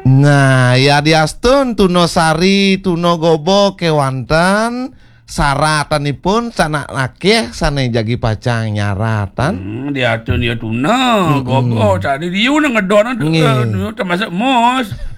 Nah, ya diastun tunosari tuno gobo kewanten saratanipun sanak nakeh sane jagi pacang nyaratan. Diatun ya tuna gobo tadi dia ngedon termasuk mos.